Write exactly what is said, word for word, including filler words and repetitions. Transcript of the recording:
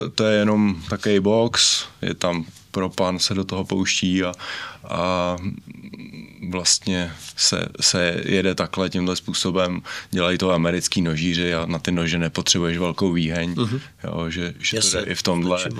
To je jenom takový box, je tam propan, se do toho pouští a, a vlastně se, se jede takhle tímhle způsobem. Dělají to americký nožíři a na ty nože nepotřebuješ velkou výheň, uh-huh. jo, že, že to jde i v tomhle.